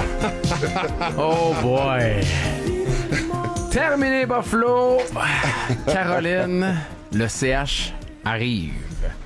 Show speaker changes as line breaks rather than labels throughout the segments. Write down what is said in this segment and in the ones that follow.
Oh boy. Terminé Buffalo. Caroline, le CH arrive.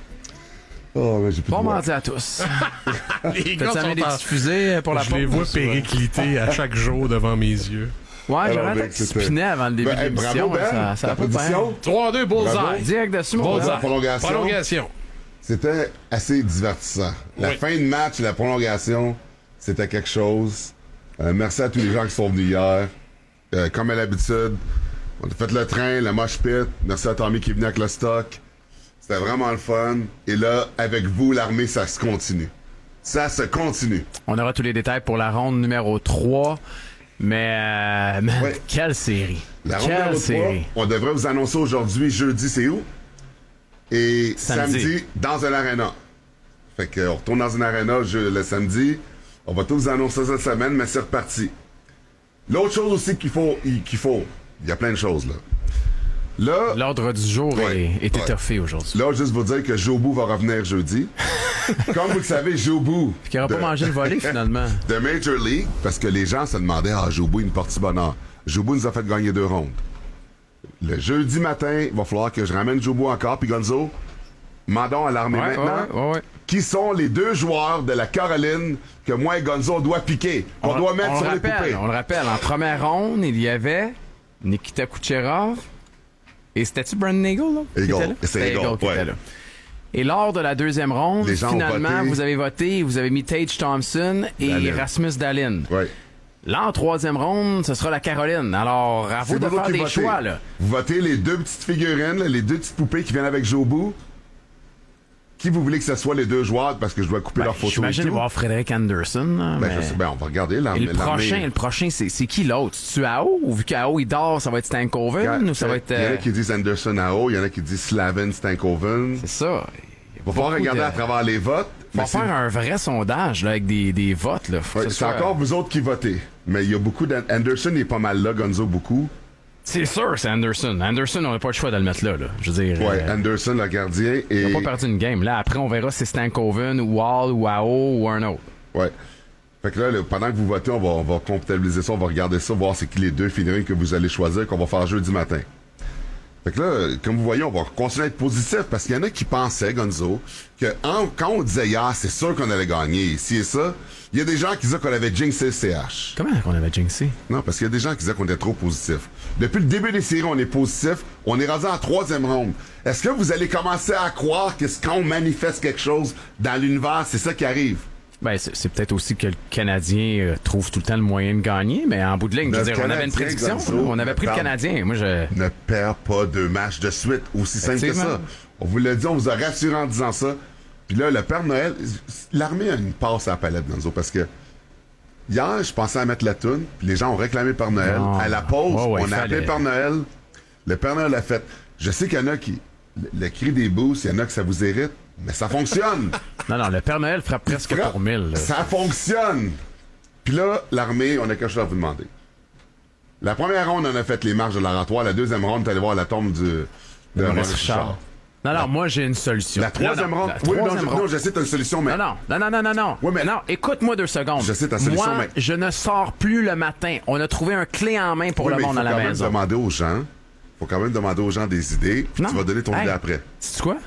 Oh, mais j'ai plus
Bon
de voix.
mardi à tous.
Les gars
T'as-tu amené des
sont
petites fusées pour la
Je les vois
pause?
péricliter à chaque jour devant mes yeux.
Ouais,
Alors,
j'aurais
mec,
un petit
c'était-
spinet avant le début
Ben,
de
hey,
l'émission.
bravo, Ben.
Ça va pas
L'applaudisson.
3-2,
Bravo.
bullseye.
Direct dessus, mon
Bon,
gars.
la prolongation.
Prolongation.
C'était assez divertissant. La
Oui.
fin de match, la prolongation, c'était quelque chose. Merci à tous les gens qui sont venus hier. Comme à l'habitude, on a fait le train, le mosh pit. Merci à Tommy qui est venu avec le stock. C'était vraiment le fun. Et là, avec vous, l'armée, ça se continue. Ça se continue.
On aura tous les détails pour la ronde numéro 3. Mais
Ouais.
quelle série.
La ronde
Quelle
numéro 3,
série.
on devrait vous annoncer aujourd'hui, jeudi, c'est où? Et samedi, dans un arena. Fait qu'on retourne dans une arena le samedi. On va tout vous annoncer cette semaine, mais c'est reparti. L'autre chose aussi qu'il faut, il y a plein de choses, là. Là,
L'ordre du jour
Ouais.
est
Ouais.
étoffé aujourd'hui.
là, juste vous dire que Jobu va revenir jeudi. Comme vous le savez, Jobu
Qui n'aura pas mangé le volet finalement.
de Major League, parce que les gens se demandaient, Jobu, une partie bonheur. Jobu nous a fait gagner 2 rondes. Le jeudi matin, il va falloir que je ramène Jobu encore, puis Gonzo, mandons à l'armée
Ouais,
maintenant.
ouais.
Qui sont les 2 joueurs de la Caroline que moi et Gonzo on doit piquer, qu'on doit mettre
on
sur
le
les poupées.
rappelle, on le rappelle. En première ronde, il y avait Nikita Kucherov. Et c'était-tu Brandon Eagle, là? qui
Eagle.
était là?
C'est
C'était
Eagle,
qui
ouais.
était là. Et lors de la deuxième ronde,
Les gens ont
finalement,
voté.
vous avez voté, vous avez mis Tage Thompson et
Dallin.
Rasmus Dallin.
Ouais.
Là, en troisième ronde, ce sera la Caroline. Alors, à vous
C'est
de
vous
faire
qui
des
votez.
choix, là.
Vous votez les 2 petites figurines, là, les 2 petites poupées qui viennent avec Jobu. Qui vous voulez que ce soit les 2 joueurs parce que je dois couper leur photo et
J'imagine
tout?
voir Frédéric Anderson. Là,
Ben,
mais-
je sais, ben, on va regarder là.
Et le prochain, c'est qui l'autre? C'est-tu AO? Ou vu qu'AO, il dort, ça va être Stankoven? Ou ça va être...
Il y en a qui disent Anderson AO, il y en a qui disent Slavin Stankoven.
C'est ça.
Il va falloir regarder à travers les votes.
On va
mais c'est-
faire un vrai sondage là, avec des votes. Là. Faut que
Ouais,
ce
c'est
soit-
encore vous autres qui votez. Mais il y a beaucoup d'Anderson, il est pas mal là, Gonzo beaucoup.
C'est sûr, c'est Anderson. Anderson, on n'a pas le choix de le mettre là. Je veux dire,
Ouais, Anderson, le gardien. Et...
il n'a pas perdu une game. Là, après, on verra si c'est Stankoven, ou Wall, ou AO, ou un autre.
Ouais. Fait que là, pendant que vous votez, on va comptabiliser ça, on va regarder ça, voir c'est qui les 2 figurines que vous allez choisir, qu'on va faire jeudi matin. Fait que là, comme vous voyez, on va continuer à être positif parce qu'il y en a qui pensaient, Gonzo, que quand on disait hier, c'est sûr qu'on allait gagner ici et ça, il y a des gens qui disaient qu'on avait jinxé le CH.
Comment qu'on avait jinxé?
Non, parce qu'il y a des gens qui disaient qu'on était trop positif. Depuis le début des séries, on est positif. On est rendu en 3e ronde. Est-ce que vous allez commencer à croire que quand on manifeste quelque chose dans l'univers, c'est ça qui arrive?
Ben, c'est peut-être aussi que le Canadien trouve tout le temps le moyen de gagner, mais en bout de ligne, je veux
Le
dire, on avait une
Canadien,
prédiction.
Gonzo,
On avait pris le
parle.
Canadien. Moi, je...
Ne perds pas 2 matchs de suite. Aussi simple que ça.
Effectivement.
On vous l'a dit, on vous a rassuré en disant ça. Puis là, le Père Noël, l'armée a une passe à la palette, Gonzo, parce que hier, je pensais à mettre la toune, puis les gens ont réclamé Père Noël.
Non.
À la pause,
Ouais,
on a
fallait.
appelé Père Noël. Le Père Noël l'a fait. Je sais qu'il y en a qui... Le cri des boosts, il y en a que ça vous irrite, mais ça fonctionne.
Non, le Père Noël frappe presque pour 1000. là.
Ça fonctionne. Puis là, l'armée, on a quelque chose à vous demander. La première ronde, on a fait les marches de l'oratoire. La deuxième ronde, on est allé voir la tombe de Maurice Richard.
Non, moi, j'ai une solution.
La troisième
Non,
ronde.
la
Oui,
troisième
non,
ronde.
je sais, t'as une solution, mais.
Non.
Ouais, mais-
Non, écoute-moi 2 secondes.
Je sais ta solution,
Moi,
mais-
je ne sors plus le matin. On a trouvé un clé en main pour
Oui,
le
mais
monde à la
faut quand même
maison.
demander aux gens. Faut quand même demander aux gens des idées. Puis
Non.
tu vas donner ton
Hey,
idée après.
sais-tu quoi?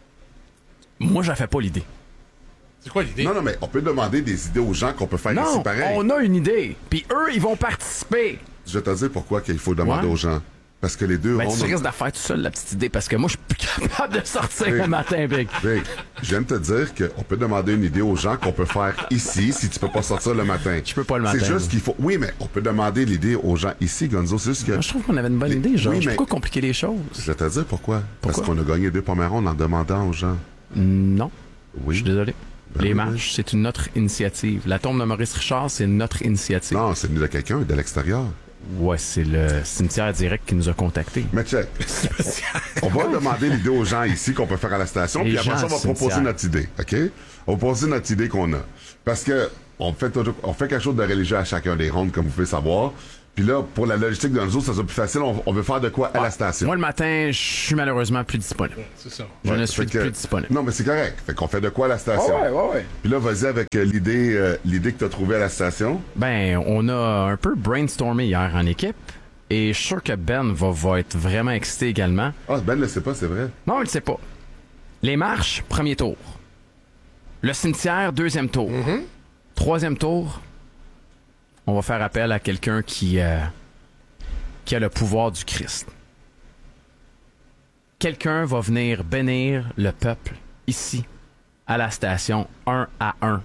Moi, je fais pas l'idée.
C'est quoi l'idée?
Non, mais on peut demander des idées aux gens qu'on peut faire ici
Non,
pareil.
on a une idée. Puis eux, ils vont participer.
Je vais te dire pourquoi qu'il faut demander
Ouais.
aux gens. Parce que les 2
Ben,
rondes.
tu risques de faire tout seul la petite idée parce que moi, je suis plus capable de sortir
Hey.
le matin, Big.
Vic, je viens de te dire qu'on peut demander une idée aux gens qu'on peut faire ici si tu peux pas sortir le matin.
Je peux pas le matin,
C'est juste
moi.
qu'il faut. Oui, mais on peut demander l'idée aux gens ici, Gonzo. C'est juste que.
Moi, je trouve qu'on avait une bonne idée, Georges.
Oui, mais-
Pourquoi compliquer les choses?
Je vais te dire pourquoi. Parce
Pourquoi?
qu'on a gagné 2 premières rondes en demandant aux gens.
Non.
Oui.
Je suis désolé.
Ben
les
oui.
marches, c'est notre initiative. La tombe de Maurice Richard, c'est notre initiative.
Non, c'est venu de quelqu'un de l'extérieur.
Ouais, c'est le cimetière direct qui nous a contactés.
Mais check. On va demander l'idée aux gens ici qu'on peut faire à la station,
Les
puis après
gens
ça, on va
du
proposer
cimetière.
notre idée, OK? On va proposer notre idée qu'on a. Parce que on fait quelque chose de religieux à chacun des rondes, comme vous pouvez savoir. Puis là, pour la logistique de nous autres, ça sera plus facile. On veut faire de quoi à la station?
Moi, le matin, je suis malheureusement plus disponible.
C'est ça.
Je
Ouais,
ne suis
fait que-
plus disponible.
Non, mais c'est correct. Fait qu'on fait de quoi à la station?
ouais.
Puis là, vas-y avec l'idée que t'as trouvée à la station.
Ben, on a un peu brainstormé hier en équipe. Et je suis sûr que Ben va être vraiment excité également.
Ah, Ben le sait pas, c'est vrai.
Non, il le sait pas. Les marches, premier tour. Le cimetière, deuxième tour. Troisième tour, on va faire appel à quelqu'un qui a le pouvoir du Christ. Quelqu'un va venir bénir le peuple ici, à la station, 1 à 1,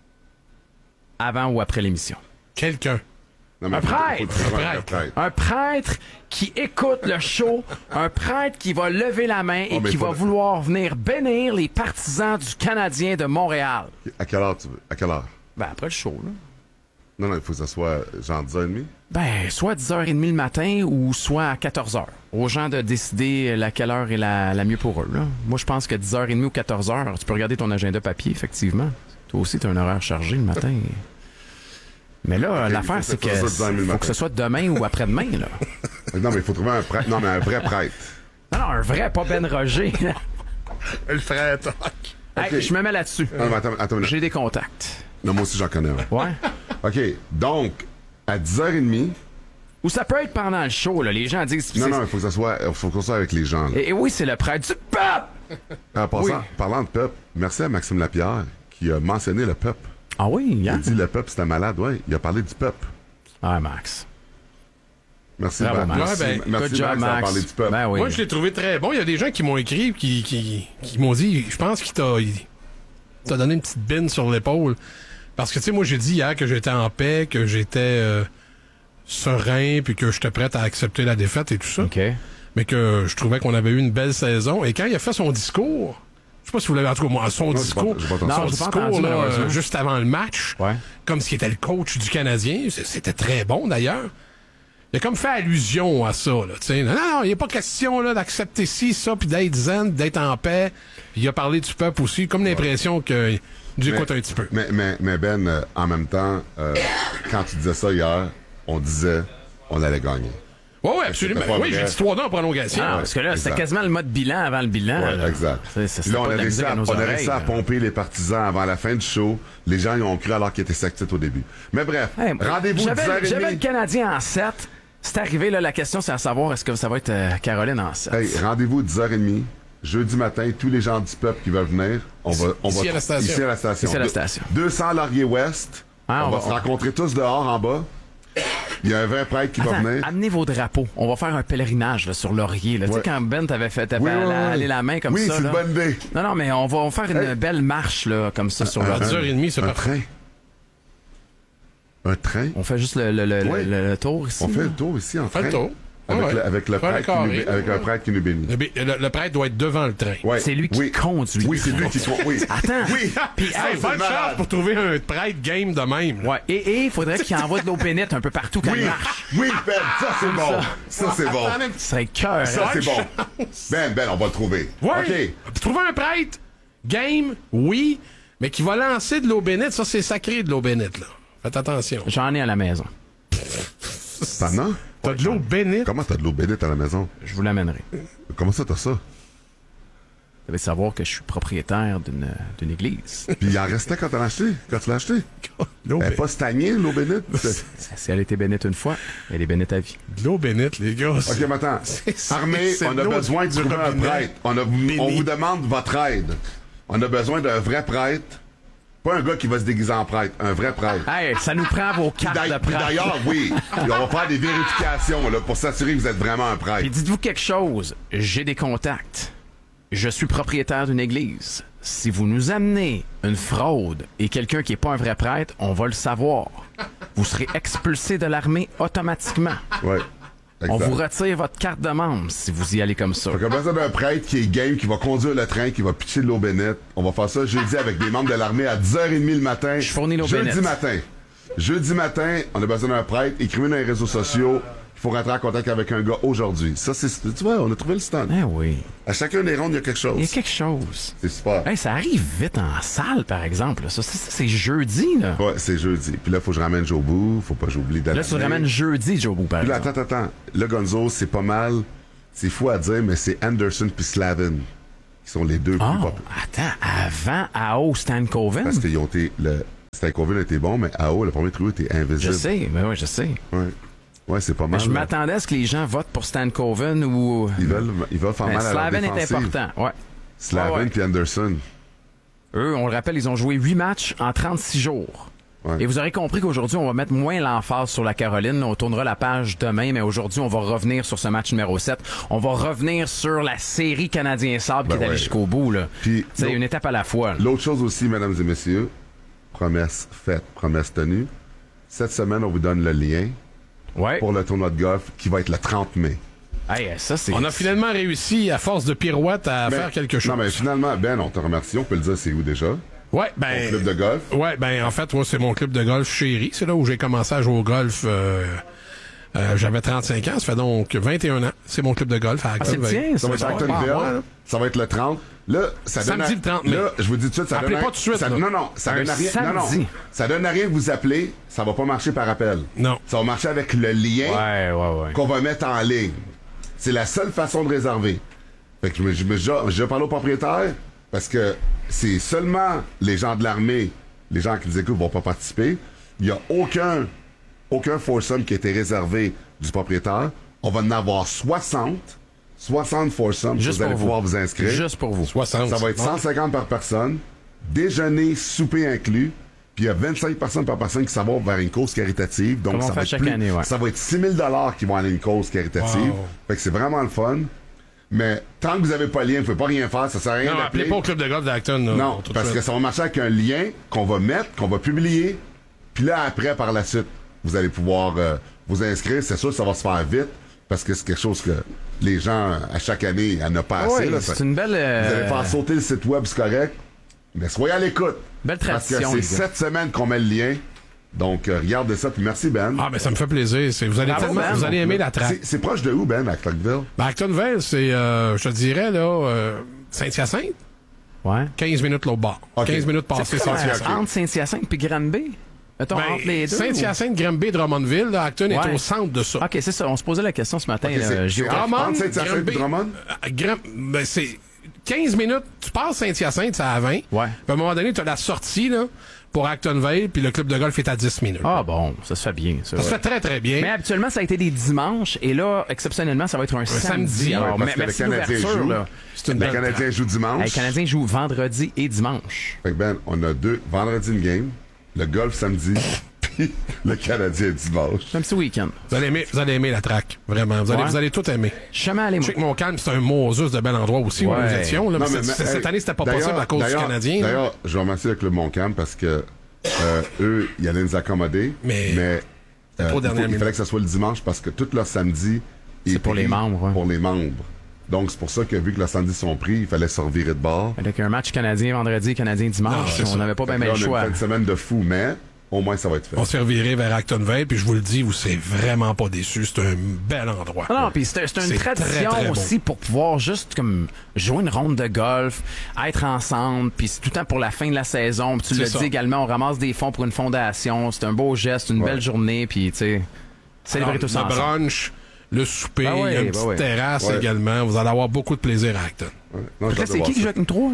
avant ou après l'émission.
Quelqu'un.
Non, mais
Un
faut-
prêtre!
faut trouver un prêtre.
Un prêtre qui écoute le show, un prêtre qui va lever la main et
Oh, mais
qui
faut-
va vouloir venir bénir les partisans du Canadien de Montréal.
À quelle heure tu veux? À quelle heure?
Ben, après le show, là.
Non, il faut que ça soit genre 10h30.
Ben, soit 10h30 le matin ou soit à 14h. Aux gens de décider laquelle heure est la mieux pour eux, là. Moi, je pense que 10h30 ou 14h, tu peux regarder ton agenda papier, effectivement. Toi aussi, tu as un horaire chargé le matin. Mais là,
Ok,
l'affaire,
il
c'est
faut que ça
que
soit 10h30 le
faut que
matin.
ce soit demain ou après-demain, là.
Non, mais il faut trouver un prêtre. Non, mais un vrai prêtre.
Non, un vrai, pas Ben Roger.
Le frère Toc.
Hey, je me mets là-dessus.
Non, mais attends une minute.
J'ai des contacts.
Non, moi aussi, j'en connais un.
Ouais.
OK, donc, à 10h30...
Ou ça peut être pendant le show, là. Les gens disent...
Non,
c'est-
non, il faut qu'on soit avec les gens. Là.
Et oui, c'est le prêtre du peuple!
En passant,
oui.
parlant de peuple, merci à Maxime Lapierre qui a mentionné le peuple.
Ah oui,
Il
hein?
a dit le peuple, c'était malade, ouais. Il a parlé du peuple.
Ah, Max.
Merci,
Bravo, Max.
merci,
Ouais, ben,
merci
Good job,
Max d'avoir
Max.
parlé du peuple.
Ben oui.
Moi, je l'ai trouvé très bon. Il y a des gens qui m'ont écrit, qui m'ont dit, je pense qu'il t'a donné une petite bine sur l'épaule. Parce que, tu sais, moi, j'ai dit hier que j'étais en paix, que j'étais serein, puis que j'étais prêt à accepter la défaite et tout ça.
OK.
Mais que je trouvais qu'on avait eu une belle saison. Et quand il a fait son discours, je sais pas si vous l'avez en tout cas, moi, son
Non,
discours,
j'ai pas entendu.
Non,
son
j'ai pas
discours
entendu,
là,
malheureusement.
juste avant le match,
Ouais.
comme s'il était le coach du Canadien, c'était très bon d'ailleurs. Il a comme fait allusion à ça, là, tu sais. Non, il n'est pas question là d'accepter ci, ça, puis d'être zen, d'être en paix. Puis il a parlé du peuple aussi, comme l'impression qu'il nous écoute un petit peu.
Mais Ben, en même temps, quand tu disais ça hier, on disait on allait gagner.
Oui, absolument.
C'était pas
Oui,
vrai.
j'ai dit 3 ans en prolongation.
Ah, parce que là, c'était
exact.
quasiment le mode bilan avant le bilan.
Ouais,
là.
exact.
C'est
Là, on
pas
a
de la
réussi
musique à nos
à
oreilles,
à
là.
pomper les partisans avant la fin du show. Les gens, ils ont cru alors qu'ils étaient sceptiques au début. Mais bref,
Hey,
rendez-vous
j'avais le
10h30.
Canadien en 7. C'est arrivé, là, la question, c'est à savoir est-ce que ça va être Caroline en 7.
Hey, rendez-vous 10h30. Jeudi matin, tous les gens du peuple qui veulent venir, on va
Ici à la station.
Ici à la station.
Ici à la station.
200 Laurier Ouest.
Ah,
on va se rencontrer tous dehors en bas. Il y a un vrai prêtre qui va
Attends,
venir.
amenez vos drapeaux. On va faire un pèlerinage là, sur Laurier. Là. Tu
Ouais.
sais, quand Ben t'avais
Oui,
allé la main comme
oui,
ça.
c'est
là.
une bonne idée.
Non, mais on va faire une belle marche là, comme ça sur
À
Laurier.
10h30, c'est
Un
parfait.
train. Un train.
On fait juste
Ouais.
le tour ici.
On fait
là.
le tour ici en
Fais
train.
le tour.
Avec,
Ouais.
avec le
Faire le
prêtre qui nous,
carré.
avec un prêtre qui nous bénit.
Le prêtre doit être devant le train.
Ouais.
C'est lui qui
Oui.
conduit.
Oui, c'est lui qui conduit. Oui.
Attends.
Oui.
Puis,
Hey,
hey,
bonne
c'est malade.
chance pour trouver un prêtre game de même. là.
ouais. Et il faudrait qu'il envoie de l'eau bénite un peu partout quand
Oui.
il marche.
Oui, Ben, ça c'est bon. Ça c'est bon.
Ce serait cœur.
Ça c'est bon. Ben, on va le trouver.
Ouais.
OK.
Trouver un prêtre game, oui, mais qui va lancer de l'eau bénite, ça c'est sacré de l'eau bénite, là. Faites attention.
J'en ai à la maison.
T'en as?
T'as de l'eau bénite?
Comment t'as de l'eau bénite à la maison?
Je vous l'amènerai.
Comment ça t'as ça?
Vous devez savoir que je suis propriétaire d'une église.
Puis il en restait quand tu l'as acheté? Quand tu l'as acheté?
L'eau
Elle est
bénite.
pas stagnée, l'eau bénite?
Si elle a été bénite une fois, elle est bénite à vie.
De l'eau bénite, les gars.
OK, maintenant. Armée,
c'est
on a
l'eau
besoin de
du
trouver un
robinet.
prêtre. On vous demande votre aide. On a besoin d'un vrai prêtre. Pas un gars qui va se déguiser en prêtre. Un vrai prêtre.
Hey, ça nous prend vos cartes de
Puis
prêtre.
d'ailleurs, oui, on va faire des vérifications là, pour s'assurer que vous êtes vraiment un
Puis
prêtre.
dites-vous quelque chose, j'ai des contacts. Je suis propriétaire d'une église. Si vous nous amenez une fraude et quelqu'un qui n'est pas un vrai prêtre, on va le savoir. Vous serez expulsé de l'armée automatiquement.
Ouais.
On
exact.
vous retire votre carte de membre si vous y allez comme ça.
Fait qu'on a besoin d'un prêtre qui est game, qui va conduire le train, qui va pitcher de l'eau bénite. On va faire ça jeudi avec des membres de l'armée à 10h30 le matin.
Je fournis l'eau
Jeudi
bénite.
matin. Jeudi matin, on a besoin d'un prêtre. Écrivez dans les réseaux sociaux. il faut rentrer en contact avec un gars aujourd'hui. Ça, tu vois, on a trouvé le stand.
Eh oui.
À chacun des rondes, il y a quelque chose.
Il y a quelque chose.
C'est super.
Hey, ça arrive vite en salle, par exemple. Là. Ça, c'est jeudi, là.
Ouais, c'est jeudi. Puis là, faut que je ramène Joe Boo. Faut pas que j'oublie d'aller.
Là, tu ramènes jeudi, Joe Boo, par
Puis là,
exemple.
attends. Le Gonzo, c'est pas mal. C'est fou à dire, mais c'est Anderson puis Slavin qui sont les deux plus populaires.
Attends, avant AO Stankoven?
Parce qu'ils ont été... Stankoven était bon, mais AO, le premier trio, était invisible.
Je sais, mais oui, je sais.
Ouais, c'est pas mal.
Je m'attendais à ce que les gens votent pour Stankoven ou...
Ils veulent faire mal à la
Slavin
défensive.
est important, ouais.
Slavin puis Anderson.
Eux, on le rappelle, ils ont joué 8 matchs en 36 jours.
Ouais.
Et vous aurez compris qu'aujourd'hui, on va mettre moins l'emphase sur la Caroline. On tournera la page demain, mais aujourd'hui, on va revenir sur ce match numéro 7. On va revenir sur la série Canadien-Sable qui est allée jusqu'au bout. Là.
Puis,
c'est une étape à la fois. Là.
L'autre chose aussi, mesdames et messieurs, promesse faite, promesse tenue. Cette semaine, on vous donne le lien pour le tournoi de golf qui va être le 30 mai.
Hey, ça, c'est...
On a finalement réussi, à force de pirouettes, à faire quelque chose.
Non, mais finalement, Ben, on te remercie. On peut le dire, c'est où déjà?
Ouais,
Ton club de golf?
Ouais, en fait, moi, c'est mon club de golf chéri. C'est là où j'ai commencé à jouer au golf. J'avais 35 ans, ça fait donc 21 ans. C'est mon club de golf à Actonville.
C'est le tien,
ça va être à Actonville. Ça va être le 30. Là, ça donne
samedi le 30 mai.
Là, je vous dis tout de suite, ça
appelez
donne
pas tout de suite.
ça, non, ça donne rien.
Samedi.
Non, ça donne rien que vous appelez. Ça va pas marcher par appel.
Non.
Ça va marcher avec le lien
Ouais.
qu'on va mettre en ligne. C'est la seule façon de réserver. Fait que je parle au propriétaire parce que c'est seulement les gens de l'armée, les gens qui nous écoutent vont pas participer. Il y a aucun foursome qui a été réservé du propriétaire. On va en avoir 60 foursomes.
Juste
vous allez
pour
pouvoir vous inscrire.
Juste pour vous.
60.
Ça va être 150 par personne. Déjeuner, souper inclus. Puis il y a 25 personnes par personne qui s'en vont vers une cause caritative. Donc,
ça va être
chaque
année,
ça va être 6 000 qui vont aller à une cause caritative.
Wow.
Fait que c'est vraiment le fun. Mais tant que vous n'avez pas le lien, vous ne pouvez pas rien faire. Ça sert à rien
Non,
d'appeler.
appelez pas au club de golf d'Acton.
Non, parce que ça va marcher avec un lien qu'on va mettre, qu'on va publier. Puis là, après, par la suite, vous allez pouvoir vous inscrire. C'est sûr que ça va se faire vite parce que c'est quelque chose que les gens, à chaque année, à ne pas assez. Là,
c'est une belle...
Vous allez faire sauter le site web, c'est correct. Mais soyez à l'écoute.
Belle tradition.
Parce que c'est cette semaine qu'on met le lien. Donc, regardez ça. Puis merci, Ben.
Ah, mais ça me fait plaisir. Vous allez aimer la traque.
C'est proche de où, Ben, à Clarkville?
Actonville, c'est, je te dirais, là, Saint-Hyacinthe.
Ouais.
15 minutes l'autre bord.
Okay.
15 minutes passées Saint-Hyacinthe.
Entre Saint-Hyacinthe puis Granby? Mettons, entre les deux?
Saint-Hyacinthe, Granby, Drummondville, là, Acton est
Ouais.
au centre de ça.
OK, c'est ça. On se posait la question ce matin.
Okay, c'est entre Saint-Hyacinthe et Drummond?
C'est 15 minutes. Tu passes Saint-Hyacinthe, c'est à 20.
Ouais.
Puis à un moment donné, tu as la sortie là, pour Actonville, puis le club de golf est à 10 minutes.
Ah bon, ça se fait bien.
Ça se fait très, très bien.
Mais habituellement, ça a été des dimanches. Et là, exceptionnellement, ça va être un samedi. Alors,
parce que
merci
le Canadien
l'ouverture,
joue.
là.
Le Canadien joue dimanche.
Le Canadien joue vendredi et dimanche.
Fait que Ben, on a vendredi une game, le golf samedi, puis le Canadien dimanche.
C'est un petit week-end.
Vous allez aimer la track. Vraiment. Vous allez tout aimer.
Jamais allé,
Je sais que Montcalm, c'est un Moses de bel endroit aussi où
Ouais.
nous étions. Là,
Non,
mais
mais
cette année, c'était pas possible à cause du Canadien. là.
D'ailleurs, je remercie le club Montcalm parce que eux, ils allaient nous accommoder. Mais
trop dernière
il
minute.
fallait que ça soit le dimanche parce que tout leur samedi est
pour les
pris
membres, ouais.
Pour les membres. Donc, c'est pour ça que vu que leurs samedis sont pris, il fallait se revirer de bord.
Avec un match canadien vendredi, canadien dimanche,
Non, c'est
on n'avait pas bien
Là,
le
on a
choix.
fait une semaine de fou, mais au moins, ça va être fait.
On s'est reviré vers Actonville, puis je vous le dis, vous serez vraiment pas déçus. C'est un bel endroit.
Non, puis c'est une
C'est
tradition
très, très bon.
aussi pour pouvoir juste comme jouer une ronde de golf, être ensemble, puis c'est tout le temps pour la fin de la saison. Puis tu
C'est
l'as
ça.
dit également, on ramasse des fonds pour une fondation. C'est un beau geste, une belle journée, puis tu sais, célébrer tout ça
Le
ensemble.
brunch, le souper,
Ben
il y a
ouais,
une
ben
petite
ouais.
terrasse
Ouais.
également. Vous allez avoir beaucoup de plaisir à Acton.
Ouais. Non, j'ai
Là,
hâte de
c'est
voir
qui
ça.
joue avec une 3?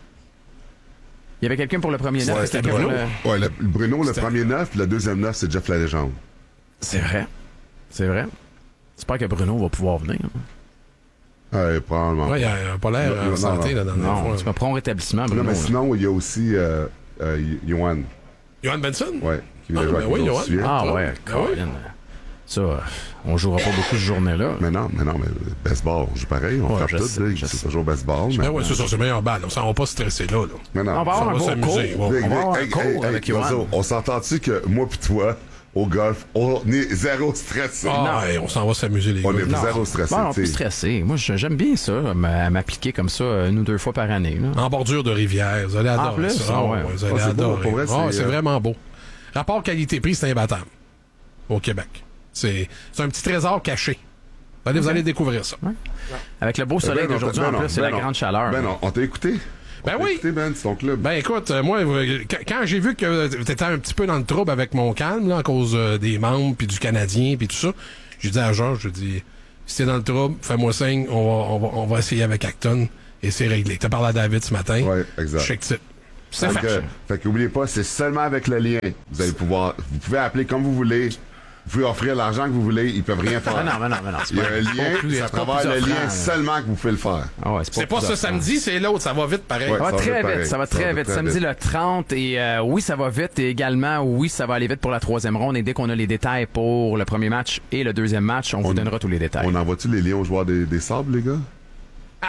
Il y avait quelqu'un pour le premier neuf.
Ouais,
c'était quelqu'un pour le-
Ouais, le Bruno, le premier neuf, puis le deuxième neuf, c'est Jeff la légende.
C'est vrai. C'est vrai. J'espère que Bruno va pouvoir venir.
Ouais, probablement.
Ouais, il a pas l'air
Non,
en santé
non.
la dernière
Non,
fois.
c'est un prompt rétablissement,
Non,
Bruno.
mais
là.
sinon, il y a aussi Johan.
Johan Benson?
Ouais, qui
Ah,
vient jouer
ben
avec
oui,
nous,
Johan.
tu te souviens?
Ah
Ah,
ouais,
ah
Colin. Ça, on jouera pas beaucoup ce journée-là.
Mais non, baseball, on joue pareil, on
Ouais,
frappe
je
tout,
sais,
là,
je
c'est
sais.
toujours baseball.
Ben ouais, c'est ça, c'est meilleur balle. On s'en va pas stresser là.
Mais non.
On va avoir un
va
beau cours.
s'amuser, ouais.
On va avoir un cours avec Johan.
Lozo, on s'entend-tu que moi pis toi, au golf, on est zéro stressé.
Ah, ouais, on s'en va s'amuser, les
On
gars.
est
Non.
zéro stressé.
Bon, on
tu
peut
sais.
stresser. Moi, j'aime bien ça, m'appliquer comme ça 1 ou 2 fois par année. Là.
En bordure de rivière. Vous allez adorer
plus?
ça.
Ah ouais.
Vous allez
Ah, c'est beau,
adorer.
pour vrai,
Ah,
c'est,
c'est vraiment beau. Rapport qualité-prix, c'est imbattable. Au Québec. C'est un petit trésor caché. Vous allez découvrir ça.
Ouais. Avec le beau soleil d'aujourd'hui, en plus, c'est la grande chaleur.
Ben non, on t'a écouté?
Ben oui.
Écouté, Ben, c'est ton club.
Ben écoute, moi, quand j'ai vu que t'étais un petit peu dans le trouble avec mon calme, là, à cause des membres, puis du Canadien, puis tout ça, j'ai dit à Georges, je dis, si t'es dans le trouble, fais-moi signe, on va essayer avec Acton, et c'est réglé. T'as parlé à David ce matin.
Oui, exact.
Check type. C'est
Fait que n'oubliez pas, c'est seulement avec le lien. Vous pouvez appeler comme vous voulez. Vous pouvez offrir l'argent que vous voulez, ils peuvent rien faire.
Non.
Il y a un lien, c'est à travers le lien seulement que vous pouvez le faire.
Ah ouais,
c'est pas ce samedi, c'est l'autre, ça va vite pareil.
Ouais.
Ça va très
pareil.
vite, ça va très vite. Samedi le 30 et oui, ça va vite et également, oui, ça va aller vite pour la troisième ronde et dès qu'on a les détails pour le premier match et le deuxième match, on vous donnera tous les détails.
On envoie-tu les liens aux joueurs des Sables, les gars?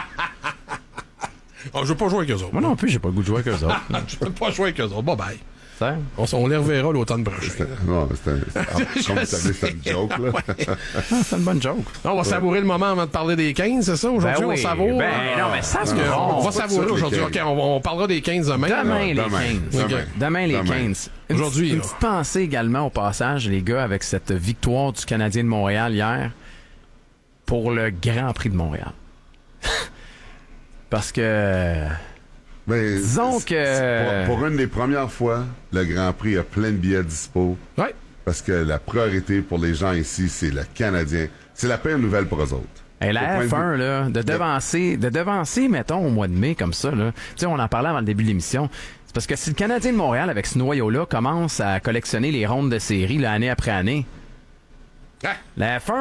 Je veux pas jouer avec eux autres.
Moi non plus, j'ai pas le goût de jouer avec eux autres.
Je veux pas jouer avec eux autres. Bye.
Ça?
On les reverra l'automne prochain.
Non, comme vous savez, c'est une joke, là.
C'est une bonne joke.
On va savourer le moment avant de parler des 15, c'est ça? Aujourd'hui,
Ben oui.
on savoure.
Non, mais ça,
On va
c'est
savourer
ça,
aujourd'hui.
les
OK, on parlera des 15 demain.
Demain, les
Demain.
15.
Demain.
Demain, les
Demain.
15.
Aujourd'hui,
Une
là.
petite pensée également au passage, les gars, avec cette victoire du Canadien de Montréal hier pour le Grand Prix de Montréal. Parce que...
Mais
Disons que...
Pour une des premières fois, le Grand Prix a plein de billets dispo.
Ouais.
Parce que la priorité pour les gens ici, c'est le Canadien. C'est la pire nouvelle pour eux autres.
Et la
Au point de
F1,
vue-
là, de devancer, mettons, au mois de mai, comme ça, là. Tu sais, on en parlait avant le début de l'émission. C'est parce que si le Canadien de Montréal, avec ce noyau-là, commence à collectionner les rondes de série, là, année après année, la F1,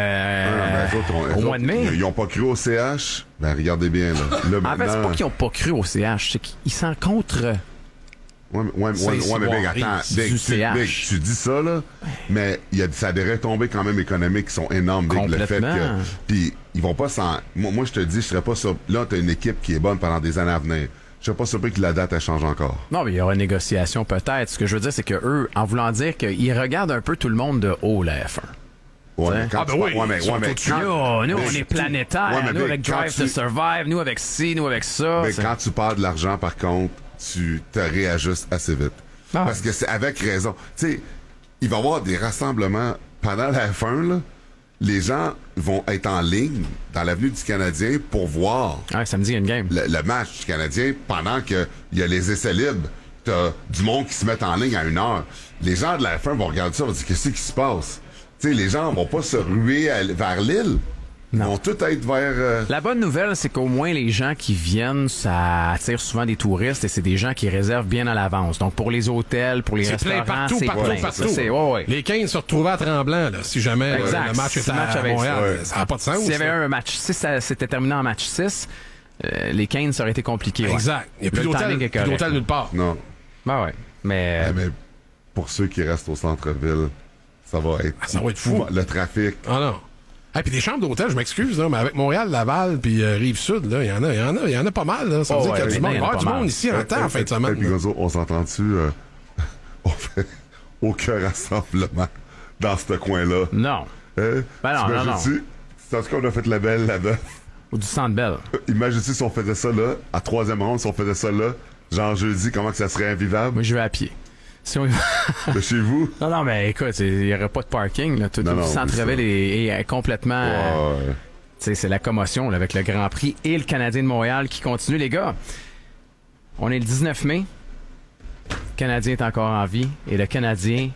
au mois de mai...
Ils n'ont pas cru au CH. Ben, regardez bien, là. Là,
En fait, c'est
maintenant-
pas qu'ils n'ont pas cru au CH, c'est qu'ils s'en contre...
Ouais, mais Big, attends. Big,
du
tu dis ça, là, mais ça a des retombées quand même économiques qui sont énormes, Big, le fait que...
Complètement.
Puis, ils vont pas s'en... Moi, je te dis, je serais pas sûr... Là, t'as une équipe qui est bonne pendant des années à venir. Je serais pas surpris que la date, elle change encore.
Non, mais il y aura une négociation peut-être. Ce que je veux dire, c'est que eux, en voulant dire qu'ils regardent un peu tout le monde de haut, la F1.
Ouais,
T'sais?
mais quand
Ah, ben
tu
oui,
ouais, mais
ils sont
quand-
au-dessus.
Nous, on est planétaire.
Ouais, mais
nous,
Big,
avec
quand
Drive to Survive, nous, avec ci, nous, avec ça.
Mais quand tu perds de l'argent, par contre, tu te réajustes assez vite.
Ah.
Parce que c'est avec raison. Tu sais, il va y avoir des rassemblements pendant la F1, là. Les gens vont être en ligne dans l'avenue du Canadien pour voir
Ouais, samedi, il y a une game.
le match du Canadien pendant qu'il y a les essais libres. T'as du monde qui se met en ligne à 1h. Les gens de la F1 vont regarder ça et vont dire qu'est-ce qui se passe? Tu sais, les gens vont pas se ruer vers l'île. Ils vont tout être vers...
La bonne nouvelle, c'est qu'au moins les gens qui viennent, ça attire souvent des touristes et c'est des gens qui réservent bien à l'avance. Donc pour les hôtels, pour les
C'est
restaurants,
plein partout,
c'est
partout,
plein.
partout.
C'est, ouais.
Les 15 se retrouvaient à Tremblant, là, si jamais
Exact.
le match
Si
était
le match
à
avait-
Montréal.
Ouais.
Ça n'a pas de sens.
S'il y avait
ça.
un match 6, ça s'était terminé en match 6, les 15, ça aurait été compliqué. Ouais.
Exact. Il n'y a plus
Le timing est
d'hôtel
correct,
d'hôtel nulle part.
Non.
Ben ouais. Mais,
Mais pour ceux qui restent au centre-ville, ça va être...
ça va être fou.
Le trafic...
Ah non. Ah, puis des chambres d'hôtel, je m'excuse, là, mais avec Montréal, Laval, puis Rive-Sud, là, il y en a pas mal, là. Ça veut
Oh,
dire qu'il y a
ouais,
du monde.
il
Il
y
va
en
y
a
avoir du
pas
monde
mal.
ici en temps, en fin de
Et
semaine.
puis,
là.
Gonzo, on s'entend-tu... on fait aucun rassemblement dans ce coin-là.
non.
Hein?
Ben non,
T'imagines-tu? C'est en tout cas, on a fait la belle là-bas.
Ou du Centre Bell.
Imagine-tu si on faisait ça là, à troisième ronde, si on faisait ça là, genre jeudi, comment que ça serait invivable?
Moi, je vais à pied. Si on...
De chez vous?
non, mais écoute, il n'y aurait pas de parking. Là. Tout
Non,
le
non,
centre-ville
oui,
est complètement...
Ouais.
Tu sais, c'est la commotion là, avec le Grand Prix et le Canadien de Montréal qui continue. Les gars, on est le 19 mai. Le Canadien est encore en vie et le Canadien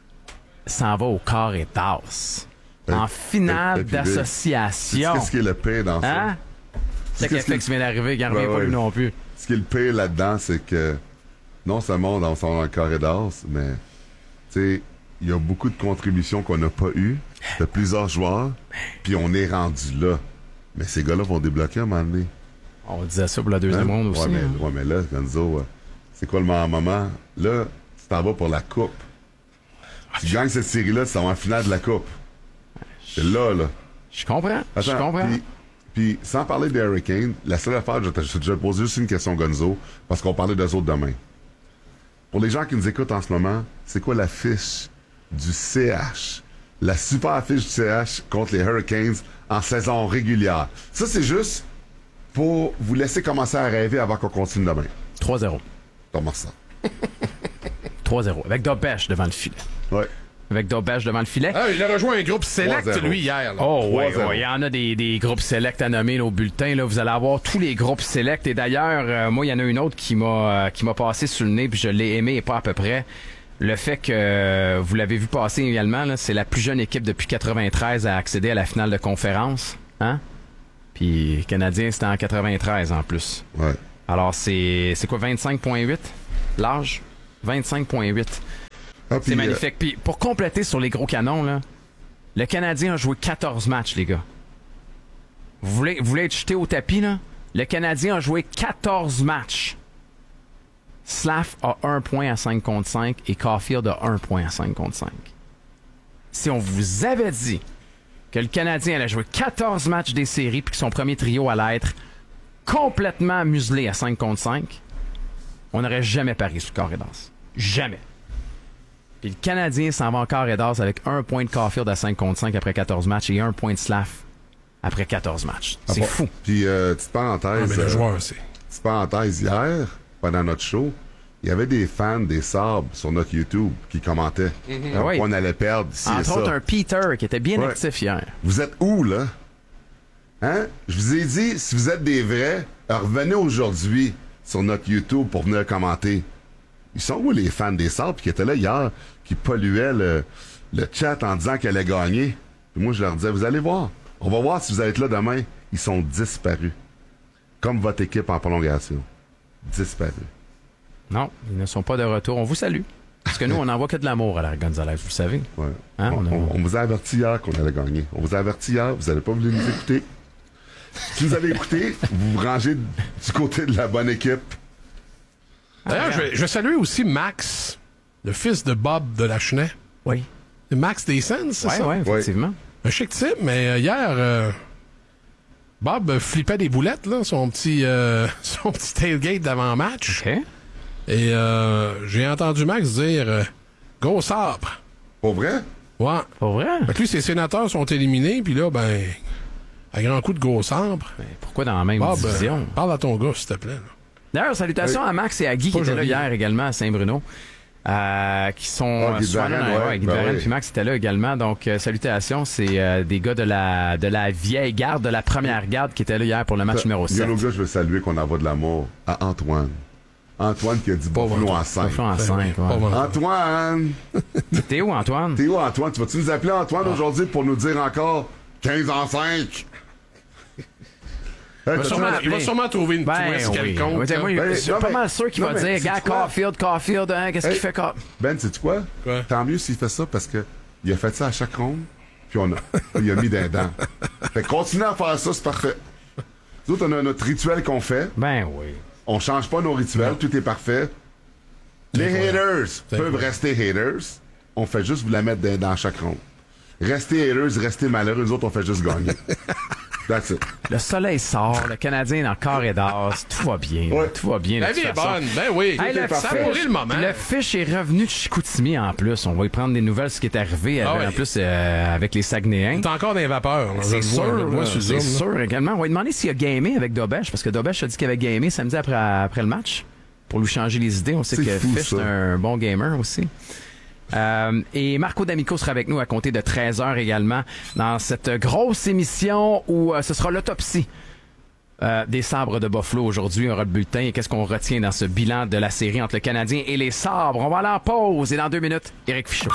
s'en va au corps et d'as. En finale
et puis,
d'association.
Qu'est-ce qui est le pire dans ça?
Hein? C'est
qu'est-ce
qu'Effect vient d'arriver, il n'en revient
Ouais,
pas
ouais.
lui non plus.
Ce qui est le pire là-dedans, c'est que non seulement on s'en va dans le carré d'as, mais tu sais, il y a beaucoup de contributions qu'on n'a pas eues de plusieurs joueurs, puis on est rendu là. Mais ces gars-là vont débloquer à un moment donné.
On disait ça pour la deuxième
Hein?
ronde aussi.
Ouais,
hein.
mais là, Gonzo, c'est quoi le meilleur moment? Là, tu t'en vas pour la coupe. Tu gagnes cette série-là, tu s'en vas en finale de la coupe. C'est là.
Je comprends. Je
Attends,
comprends.
Puis, sans parler des Hurricanes, la seule affaire, je vais te poser juste une question, Gonzo, parce qu'on parlait d'eux autres demain. Pour les gens qui nous écoutent en ce moment, c'est quoi la fiche du CH? La super fiche du CH contre les Hurricanes en saison régulière. Ça, c'est juste pour vous laisser commencer à rêver avant qu'on continue demain.
3-0.
Comment ça?
3-0. Avec Dobèche devant le filet.
Ouais.
avec Dobesh devant le filet.
Ah, il a rejoint un groupe select,
3-0.
lui, hier. Là.
Oh, oui,
3-0.
il y en a des groupes select à nommer au bulletin. Là. Vous allez avoir tous les groupes select. Et d'ailleurs, moi, il y en a une autre qui m'a passé sur le nez, puis je l'ai aimé et pas à peu près. Le fait que vous l'avez vu passer également, là, c'est la plus jeune équipe depuis 93 à accéder à la finale de conférence. Hein? Puis les Canadiens, c'était en 93 en plus.
Ouais.
Alors, c'est quoi, 25,8 l'âge? 25,8.
Ah,
C'est magnifique. Puis pour compléter sur les gros canons, là, le Canadien a joué 14 matchs, les gars. Vous voulez être jeté au tapis, là? Le Canadien a joué 14 matchs. Slav a 1 point à 5 contre 5 et Caulfield a 1 point à 5 contre 5. Si on vous avait dit que le Canadien allait jouer 14 matchs des séries puis que son premier trio allait être complètement muselé à 5 contre 5, on n'aurait jamais parié sur le Corridors. Jamais. Puis le Canadien s'en va en Corridors avec 1 point de Caulfield à 5 contre 5 après 14 matchs et 1 point de Slav après 14 matchs. C'est fou.
Puis, petite
Ah,
parenthèse.
mais le joueur, c'est...
Petite parenthèse, hier, pendant notre show, il y avait des fans des Sabres sur notre YouTube qui commentaient
oui.
qu'on allait perdre ici et
Entre
ça.
autres, un Peter qui était bien
Ouais.
actif hier.
Vous êtes où, là? Hein? Je vous ai dit, si vous êtes des vrais, revenez aujourd'hui sur notre YouTube pour venir commenter. Ils sont où, les fans des Sabres qui étaient là hier, qui polluaient le chat en disant qu'elle allait gagner? Puis moi, je leur disais, vous allez voir. On va voir si vous allez être là demain. Ils sont disparus. Comme votre équipe en prolongation. Disparus.
Non, ils ne sont pas de retour. On vous salue. Parce que nous, on n'envoie que de l'amour à la Gonzalez, vous le savez.
Ouais.
Hein,
on vous a averti hier qu'on allait gagner. On vous a averti hier, vous n'allez pas voulu nous écouter. Si vous avez écouté, vous vous rangez du côté de la bonne équipe.
D'ailleurs, je vais saluer aussi Max, le fils de Bob de Lachenay.
Oui.
C'est Max Descens, c'est
Oui,
ça?
oui, effectivement.
Un chic type, mais hier, Bob flippait des boulettes, là, son petit tailgate d'avant-match.
OK.
Et j'ai entendu Max dire Go Sabre!
Pour vrai?
Ouais.
Pour vrai?
Fait que lui, ses sénateurs sont éliminés, puis là, ben, à grand coup de Go Sabre.
Mais pourquoi dans la même
Bob,
division?
parle à ton gars, s'il te plaît. Là.
D'ailleurs, salutations à Max et à Guy qui
Pas
étaient là
joli.
hier également à Saint-Bruno. Qui sont
Guy de
souvent là,
Varenne, ouais.
Guy de
Ben
Varenne,
oui.
puis Max était là également. Donc, salutations, c'est des gars de la vieille garde, de la première garde qui étaient là hier pour le match numéro 7.
Yolo gars, je veux saluer qu'on envoie de l'amour à Antoine. Antoine qui a dit Buffalo en 5.
En 5,
Pas bon.
Antoine!
T'es où, Antoine?
T'es où, Antoine? Tu vas-tu nous appeler Antoine aujourd'hui pour nous dire encore 15 en 5?
Il va sûrement trouver une twist quelconque.
Ouais, moi,
Ben,
je suis
non,
pas
mais-
mal sûr qu'il
non,
va
mais
dire,
sais-tu
gars,
quoi?
Caulfield, hein, qu'est-ce qu'il
Hey.
fait,
Ben, sais-tu quoi?
Quoi?
Tant mieux s'il fait ça parce que il a fait ça à chaque ronde, puis il a mis des dents. Fait que continuez à faire ça, c'est parfait. Nous autres, on a notre rituel qu'on fait.
Ben oui.
On change pas nos rituels, tout est parfait. Les haters peuvent rester haters. On fait juste vous la mettre dans chaque ronde. Restez haters, restez malheureux, nous autres, on fait juste gagner. That's it.
Le soleil sort, le Canadien est dans Corridors, tout va bien,
Ouais.
tout va bien. de
La
toute
vie est
façon.
bonne, ben oui.
Hey, le
ça
fish-
pourrit le moment.
Le fish est revenu de Chicoutimi en plus. On va y prendre des nouvelles ce qui est arrivé
Ah
en
oui.
plus avec les Saguenayens.
T'es encore dans les vapeurs. là. Je
C'est
le vois,
sûr,
je le vois
là,
sur le
c'est
Zoom, là.
sûr également. On va lui demander s'il a gamé avec Dobesh, parce que Dobesh a dit qu'il avait gamé samedi après le match pour lui changer les idées. On sait
C'est
que
fou,
Fish
ça.
est un bon gamer aussi. Et Marco D'Amico sera avec nous à compter de 13h également dans cette grosse émission où ce sera l'autopsie des Sabres de Buffalo aujourd'hui. On aura le bulletin et qu'est-ce qu'on retient dans ce bilan de la série entre le Canadien et les Sabres. On va aller en pause et dans 2 minutes, Éric Fichaud.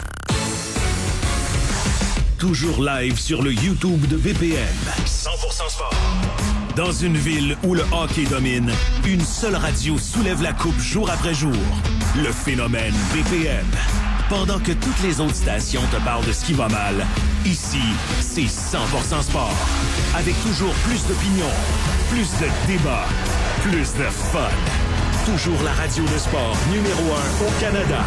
Toujours live sur le YouTube de BPM.
100% sport.
Dans une ville où le hockey domine, une seule radio soulève la coupe jour après jour. Le phénomène BPM. Pendant que toutes les autres stations te parlent de ce qui va mal, ici, c'est 100% sport. Avec toujours plus d'opinions, plus de débats, plus de fun. Toujours la radio de sport numéro 1 au Canada.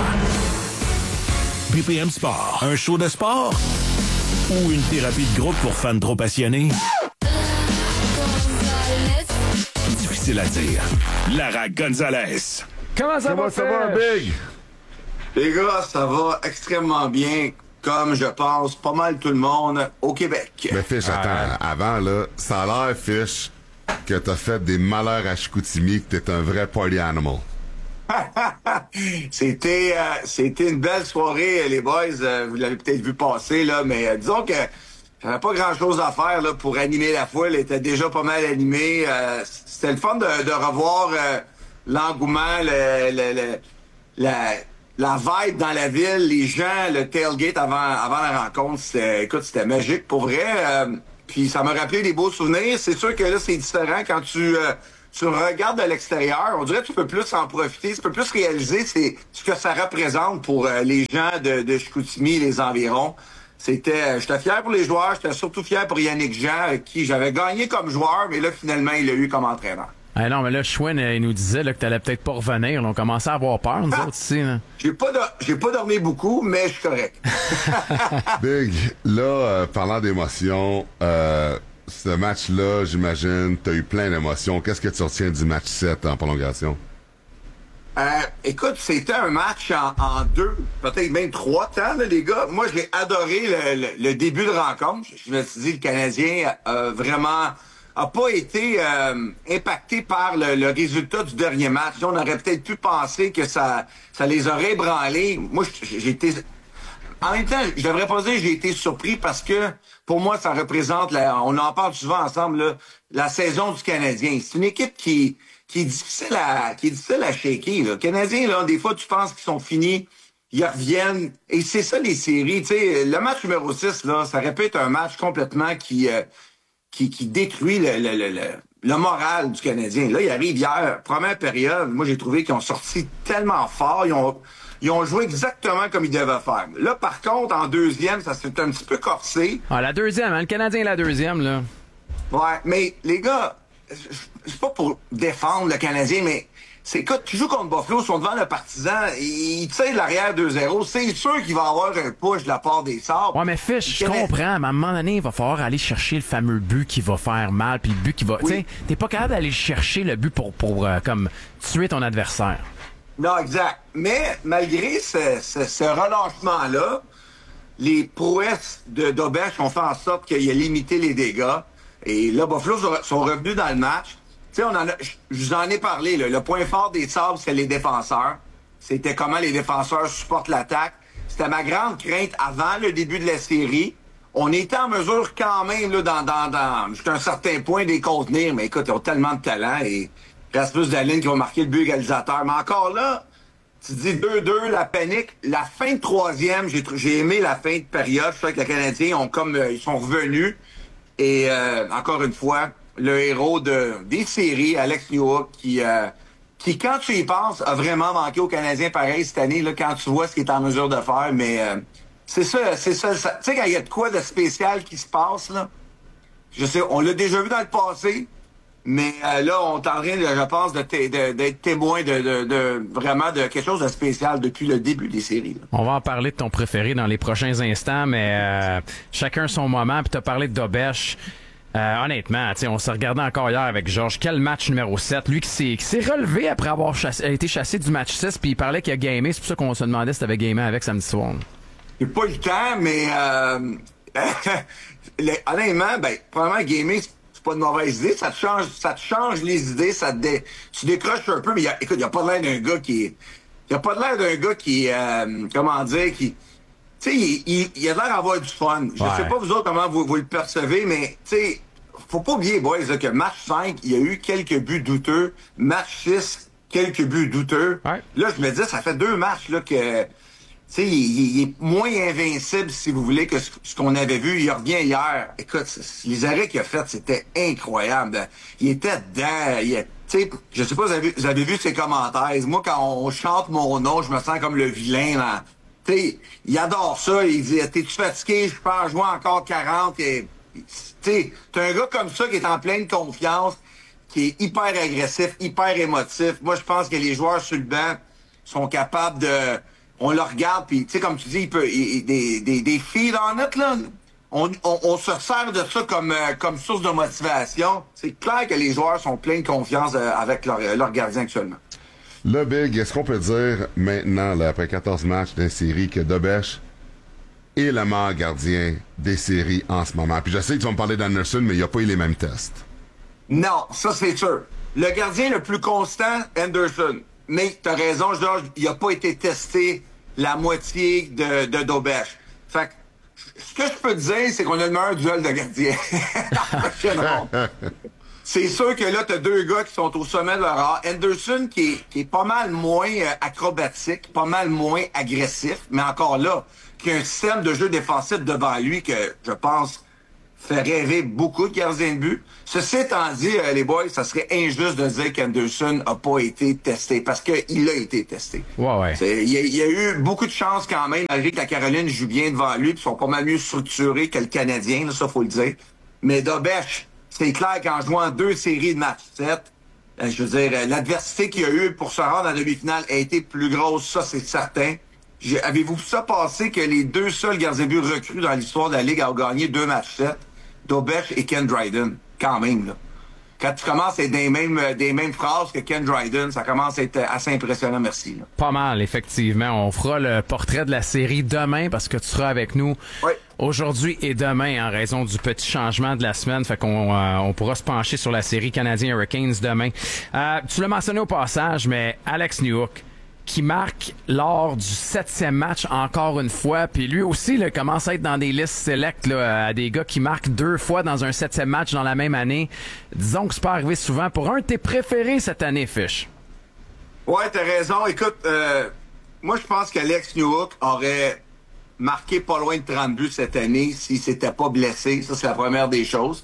BPM Sport. Un show de sport? Ou une thérapie de groupe pour fans trop passionnés? Difficile à dire. Lara Gonzalez.
Comment ça
Comment ça va,
Fish?
Big?
Les gars, ça va extrêmement bien, comme je pense pas mal tout le monde au Québec.
Mais Fish, attends, avant, là, ça a l'air, Fish, que t'as fait des malheurs à Chicoutimi, que t'es un vrai party animal.
C'était une belle soirée, les boys. Vous l'avez peut-être vu passer, là, mais disons que j'avais pas grand-chose à faire là, pour animer la foule. Elle était déjà pas mal animée. C'était le fun de revoir l'engouement, la vibe dans la ville, les gens, le tailgate avant la rencontre. C'était magique, pour vrai. Puis ça m'a rappelé des beaux souvenirs. C'est sûr que là, c'est différent quand tu regardes de l'extérieur. On dirait que tu peux plus en profiter, tu peux plus réaliser ce que ça représente pour les gens de Chicoutimi, les environs. J'étais fier pour les joueurs, j'étais surtout fier pour Yannick Jean, avec qui j'avais gagné comme joueur, mais là, finalement, il l'a eu comme entraîneur.
Ah non, mais là, Chouin, il nous disait là, que t'allais peut-être pas revenir. Là, on commençait à avoir peur, nous autres, ici. Là.
J'ai pas dormi beaucoup, mais je suis correct.
Big, là, parlant d'émotions, ce match-là, j'imagine, t'as eu plein d'émotions. Qu'est-ce que tu retiens du match 7 en prolongation?
Écoute, c'était un match en 2, peut-être même 3 temps, là, les gars. Moi, j'ai adoré le début de rencontre. Je me suis dit, le Canadien vraiment a pas été impacté par le résultat du dernier match. On aurait peut-être pu penser que ça les aurait ébranlés. Moi, j'ai été... En même temps, je devrais pas dire que j'ai été surpris parce que, pour moi, ça représente, on en parle souvent ensemble, là, la saison du Canadien. C'est une équipe qui est difficile à shaker, là. Les Canadiens, là, des fois, tu penses qu'ils sont finis, ils reviennent, et c'est ça, les séries. Tu sais, le match numéro 6, là, ça répète un match complètement qui détruit le moral du Canadien. Là, il arrive hier, première période, moi, j'ai trouvé qu'ils ont sorti tellement fort, ils ont joué exactement comme ils devaient faire. Là, par contre, en deuxième, ça s'est un petit peu corsé.
Ah, la deuxième, hein, le Canadien est la deuxième, là.
Ouais, mais les gars, c'est pas pour défendre le Canadien, mais écoute, tu joues contre Buffalo, ils sont devant le Partisan, ils tirent de l'arrière 2-0, c'est sûr qu'il va y avoir un push de la part des Sabres.
Ouais, mais Fish, je comprends, mais à un moment donné, il va falloir aller chercher le fameux but qui va faire mal, puis le but qui va... Oui. Tu sais, t'es pas capable d'aller chercher le but pour comme tuer ton adversaire.
Non, exact. Mais malgré ce relâchement-là, les prouesses d'Obesch ont fait en sorte qu'il a limité les dégâts. Et là, Buffalo sont revenus dans le match. Tu sais, je vous en ai parlé, là. Le point fort des Sabres, c'est les défenseurs. C'était comment les défenseurs supportent l'attaque. C'était ma grande crainte avant le début de la série. On était en mesure quand même, là, jusqu'à un certain point, de les contenir. Mais écoute, ils ont tellement de talent et Rasmus Dahlin qui va marquer le but égalisateur. Mais encore là, tu dis 2-2, la panique. La fin de troisième, j'ai aimé la fin de période. Je sais que les Canadiens ils sont revenus. Et encore une fois, le héros des séries, Alex Newhook, qui, quand tu y penses, a vraiment manqué aux Canadiens pareil cette année, là, quand tu vois ce qu'il est en mesure de faire. Mais c'est ça. Tu sais, quand il y a de quoi de spécial qui se passe, là, je sais, on l'a déjà vu dans le passé, mais là, on est en train, je pense, d'être témoin de vraiment de quelque chose de spécial depuis le début des séries. Là.
On va en parler de ton préféré dans les prochains instants, mais chacun son moment. Puis t'as parlé de Dobesch. Honnêtement, on s'est regardé encore hier avec Georges. Quel match numéro 7. Lui qui s'est relevé après avoir été chassé du match 6, puis il parlait qu'il a gamé. C'est pour ça qu'on se demandait si t'avais gamé avec samedi soir.
J'ai pas eu le temps, mais honnêtement, probablement gamer, c'est pas une mauvaise idée. Ça te change les idées, tu décroches un peu, mais écoute, il y a pas l'air d'un gars qui comment dire, qui... Tu sais, il a l'air d'avoir du fun. Je sais pas vous autres comment vous le percevez, mais tu sais, faut pas oublier, boys, là, que match 5, il y a eu quelques buts douteux. Match 6, quelques buts douteux. Ouais. Là, je me dis, ça fait 2 matchs là que... Tu sais, il est moins invincible, si vous voulez, que ce qu'on avait vu. Il revient hier. Écoute, les arrêts qu'il a fait, c'était incroyable. Il était dedans. Tu sais, je sais pas, vous avez vu ses commentaires. Moi, quand on chante mon nom, je me sens comme le vilain, là. Tu sais, il adore ça. Il dit, t'es-tu fatigué? Je peux en jouer encore 40. Tu sais, t'as un gars comme ça qui est en pleine confiance, qui est hyper agressif, hyper émotif. Moi, je pense que les joueurs sur le banc sont capables de... On le regarde, puis tu sais, comme tu dis, des feed on it, là. On se sert de ça comme source de motivation. C'est clair que les joueurs sont pleins de confiance avec leur gardien actuellement.
Là, Big, est-ce qu'on peut dire maintenant, là, après 14 matchs d'une série, que Dobesch est le meilleur gardien des séries en ce moment? Puis je sais que tu vas me parler d'Anderson, mais il n'a pas eu les mêmes tests.
Non, ça c'est sûr. Le gardien le plus constant, Anderson. mais t'as raison, Georges, il n'a pas été testé la moitié de Dobech. Fait que, ce que je peux te dire, c'est qu'on a le meilleur duel de gardiens. Dans la prochaine ronde. C'est sûr que là, t'as deux gars qui sont au sommet de leur art. Anderson, qui est pas mal moins acrobatique, pas mal moins agressif, mais encore là, qui a un système de jeu défensif devant lui que, je pense, fait rêver beaucoup de gardiens de but. Ceci étant dit, les boys, ça serait injuste de dire qu'Anderson a pas été testé, parce qu'il a été testé.
Ouais.
Il y a eu beaucoup de chance quand même, malgré que la Caroline joue bien devant lui, puis sont pas mal mieux structurés que le Canadien, là, ça faut le dire. Mais Dobech, c'est clair qu'en jouant 2 séries de match 7, je veux dire, l'adversité qu'il y a eu pour se rendre en demi-finale a été plus grosse, ça c'est certain. Avez-vous vu ça passer que les 2 seuls gardiens de but recrues dans l'histoire de la Ligue ont gagné 2 matchs 7? Dobech et Ken Dryden, quand même, là. Quand tu commences à être des mêmes phrases que Ken Dryden, ça commence à être assez impressionnant, merci. Là.
Pas mal, effectivement. On fera le portrait de la série demain parce que tu seras avec nous aujourd'hui et demain en raison du petit changement de la semaine. Fait qu'on on pourra se pencher sur la série Canadien Hurricanes demain. Tu l'as mentionné au passage, mais Alex Newhook, qui marque lors du 7e match encore une fois. Puis lui aussi là, commence à être dans des listes select là, à des gars qui marquent 2 fois dans un 7e match dans la même année. Disons que c'est pas arrivé souvent. Pour un de tes préférés cette année, Fish.
Ouais, t'as raison. Écoute, moi je pense qu'Alex Newhook aurait marqué pas loin de 30 buts cette année s'il s'était pas blessé. Ça, c'est la première des choses.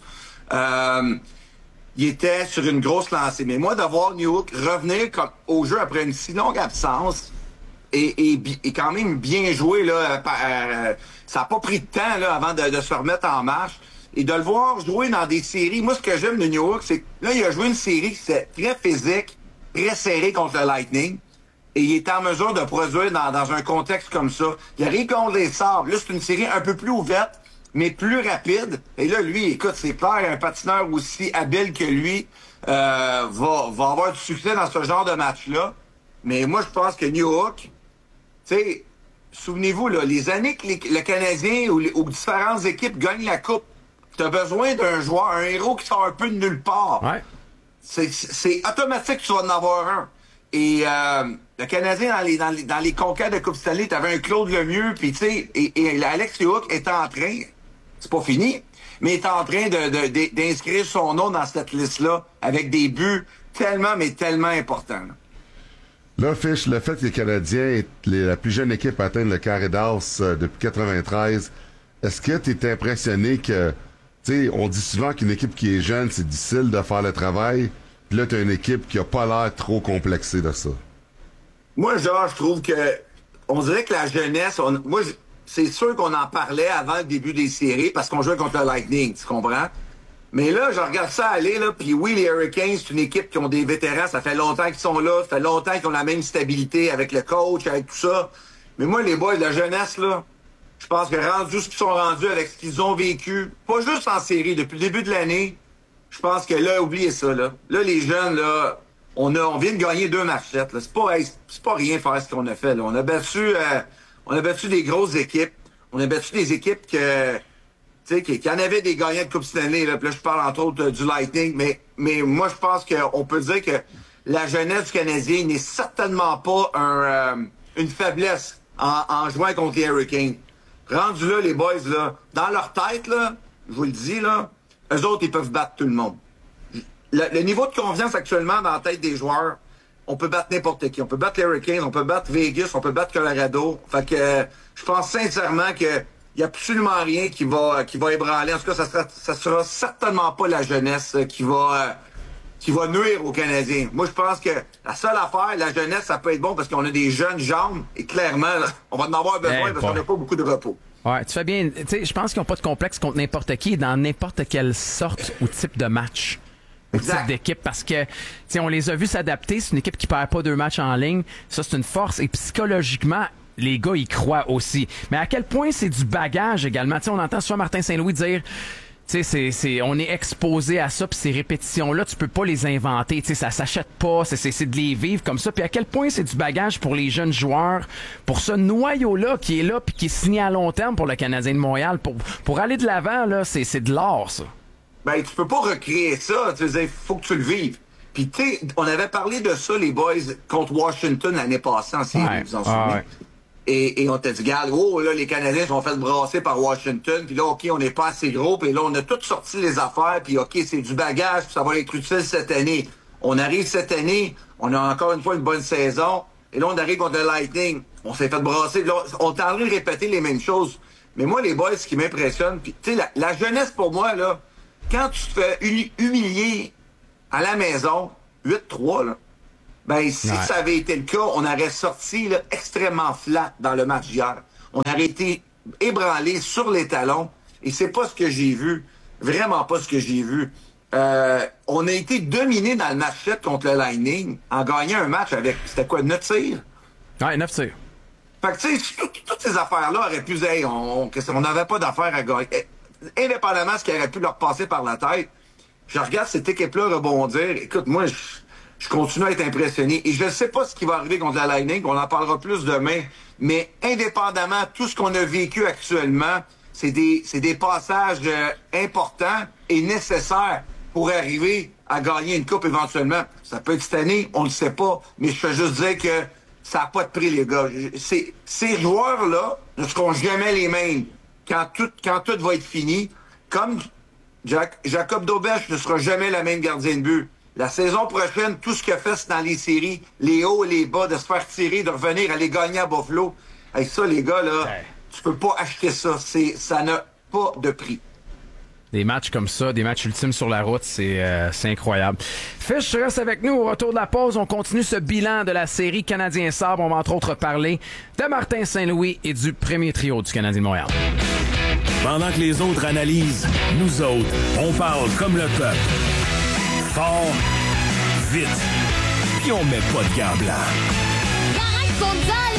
Il était sur une grosse lancée. Mais moi, de voir Newhook revenir au jeu après une si longue absence et quand même bien joué, là, ça n'a pas pris de temps là, avant de se remettre en marche. Et de le voir jouer dans des séries. Moi, ce que j'aime de Newhook, c'est que là, il a joué une série qui était très physique, très serrée contre le Lightning. Et il est en mesure de produire dans un contexte comme ça. Il arrive contre les Sabres. Là, c'est une série un peu plus ouverte, mais plus rapide. Et là, lui, écoute, c'est clair, un patineur aussi habile que lui va avoir du succès dans ce genre de match-là. Mais moi, je pense que Newhook, tu sais, souvenez-vous, là, les années que le Canadien ou différentes équipes gagnent la Coupe, t'as besoin d'un joueur, un héros qui sort un peu de nulle part. Ouais. C'est automatique que tu vas en avoir un. Et le Canadien, dans les conquêtes de Coupe Stanley, t'avais un Claude Lemieux, puis tu sais, et Alex Newhook est en train, c'est pas fini, mais est en train d'inscrire son nom dans cette liste-là avec des buts tellement, mais tellement importants.
Là, Fish, le fait que les Canadiens est la plus jeune équipe à atteindre le carré d'as depuis 93, est-ce que tu es impressionné que, tu sais, on dit souvent qu'une équipe qui est jeune, c'est difficile de faire le travail, puis là, tu as une équipe qui a pas l'air trop complexée de ça?
Moi, genre, je trouve que, on dirait que la jeunesse, c'est sûr qu'on en parlait avant le début des séries parce qu'on jouait contre le Lightning, tu comprends? Mais là, je regarde ça aller, là, puis oui, les Hurricanes, c'est une équipe qui ont des vétérans, ça fait longtemps qu'ils sont là, ça fait longtemps qu'ils ont la même stabilité avec le coach, avec tout ça. Mais moi, les boys de la jeunesse, là, je pense que rendus ce qu'ils sont rendus avec ce qu'ils ont vécu, pas juste en série, depuis le début de l'année, je pense que là, oubliez ça, là. Là, les jeunes, là, on vient de gagner 2 matchs 7, là. C'est pas rien faire ce qu'on a fait, là. On a battu des grosses équipes. On a battu des équipes qui en avaient des gagnants de Coupe Stanley, là. Puis là, je parle entre autres du Lightning, mais moi, je pense qu'on peut dire que la jeunesse du Canadien n'est certainement pas une faiblesse en jouant contre les Hurricanes. Rendu là, les boys, là, dans leur tête, là, je vous le dis, là, eux autres, ils peuvent battre tout le monde. Le niveau de confiance actuellement dans la tête des joueurs, on peut battre n'importe qui. On peut battre les Hurricanes, on peut battre Vegas, on peut battre Colorado. Fait que je pense sincèrement que il y a absolument rien qui va ébranler. En tout cas, ça sera certainement pas la jeunesse qui va nuire aux Canadiens. Moi, je pense que la seule affaire, la jeunesse, ça peut être bon parce qu'on a des jeunes jambes et clairement, là, on va en avoir besoin parce qu'on n'a pas beaucoup de repos.
Ouais, tu fais bien. Tu sais, je pense qu'ils n'ont pas de complexe contre n'importe qui et dans n'importe quelle sorte ou type de match. Ou type d'équipe parce que, tu sais, on les a vus s'adapter. C'est une équipe qui perd pas 2 matchs en ligne. Ça, c'est une force. Et psychologiquement, les gars, ils croient aussi. Mais à quel point c'est du bagage également. Tu sais, on entend souvent Martin Saint-Louis dire, tu sais, on est exposé à ça, puis ces répétitions-là, tu peux pas les inventer. Tu sais, ça s'achète pas. C'est de les vivre comme ça. Puis à quel point c'est du bagage pour les jeunes joueurs, pour ce noyau-là qui est là, puis qui est signé à long terme pour le Canadien de Montréal. Pour aller de l'avant, là, c'est de l'or, ça.
Ben, tu peux pas recréer ça. Tu veux dire, faut que tu le vives. Puis, tu sais, on avait parlé de ça, les boys, contre Washington l'année passée en série, vous en souvenez?
Ouais.
Et on t'a dit, regarde, là, les Canadiens sont fait brasser par Washington, puis là, OK, on n'est pas assez gros, puis là, on a tout sorti les affaires, puis OK, c'est du bagage, puis ça va être utile cette année. On arrive cette année, on a encore une fois une bonne saison, et là, on arrive contre le Lightning, on s'est fait brasser, là, on est en train de répéter les mêmes choses. Mais moi, les boys, ce qui m'impressionne, puis tu sais, la jeunesse pour moi, là, quand tu te fais humilier à la maison, 8-3, là, ben, si ça avait été le cas, on aurait sorti là, extrêmement flat dans le match d'hier. On aurait été ébranlé sur les talons. Et c'est pas ce que j'ai vu. Vraiment pas ce que j'ai vu. On a été dominé dans le match 7 contre le Lightning en gagnant un match avec, c'était quoi, 9 tirs?
Ouais, 9 tirs.
Fait que, tu sais, toutes ces affaires-là auraient pu dire, hey, on n'avait pas d'affaires à gagner. Indépendamment de ce qui aurait pu leur passer par la tête, je regarde cette équipe-là rebondir. Écoute, moi, je continue à être impressionné. Et je ne sais pas ce qui va arriver contre la Lightning. On en parlera plus demain. Mais indépendamment, tout ce qu'on a vécu actuellement, c'est des passages importants et nécessaires pour arriver à gagner une coupe éventuellement. Ça peut être cette année, on ne le sait pas. Mais je peux juste dire que ça n'a pas de prix, les gars. Ces joueurs-là ne seront jamais les mêmes quand tout va être fini. Comme Jacob Daubèche ne sera jamais le même gardien de but. La saison prochaine, tout ce qu'il a fait, c'est dans les séries, les hauts et les bas, de se faire tirer, de revenir, aller gagner à Buffalo. Et ça, les gars, là, tu peux pas acheter ça. Ça n'a pas de prix.
Des matchs comme ça, des matchs ultimes sur la route, c'est incroyable. Fish, tu restes avec nous. Au retour de la pause, on continue ce bilan de la série Canadien-Sabre. On va entre autres parler de Martin Saint-Louis et du premier trio du Canadien de Montréal.
Pendant que les autres analysent, nous autres, on parle comme le peuple. Fort, vite, puis on met pas de gants blancs.